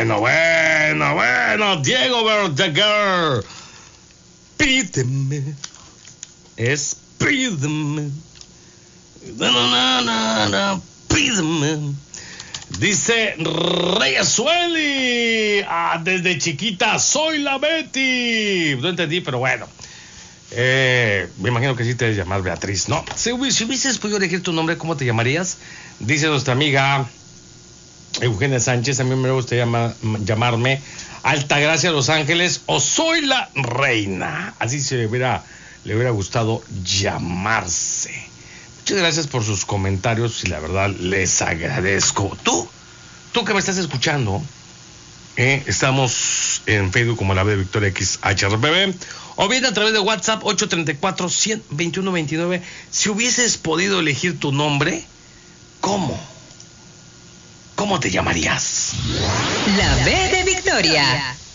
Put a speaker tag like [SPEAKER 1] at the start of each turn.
[SPEAKER 1] Bueno, Diego Verdaguer. Pídeme, pídeme. Pídeme. Dice Reyesueli, desde chiquita soy la Betty. No entendí, pero bueno. Me imagino que sí te debes llamar Beatriz, ¿no? Si hubieses podido elegir tu nombre, ¿cómo te llamarías? Dice nuestra amiga Eugenia Sánchez, a mí me gusta llamarme Altagracia Los Ángeles o Soy la Reina. Así le hubiera gustado llamarse. Muchas gracias por sus comentarios y la verdad les agradezco. Tú que me estás escuchando, estamos en Facebook como La B de Victoria XHRPB o bien a través de WhatsApp 834-100-2129. Si hubieses podido elegir tu nombre, ¿cómo te llamarías?
[SPEAKER 2] La B de Victoria.